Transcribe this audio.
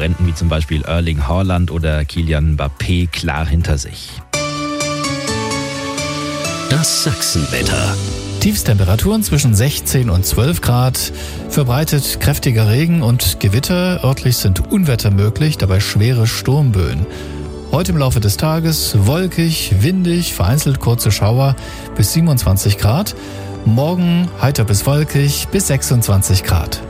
Konkurrenten wie zum Beispiel Erling Haaland oder Kylian Mbappé klar hinter sich. Das Sachsenwetter. Tiefstemperaturen zwischen 16 und 12 Grad, verbreitet kräftiger Regen und Gewitter, örtlich sind Unwetter möglich, dabei schwere Sturmböen. Heute im Laufe des Tages wolkig, windig, vereinzelt kurze Schauer bis 27 Grad, morgen heiter bis wolkig bis 26 Grad.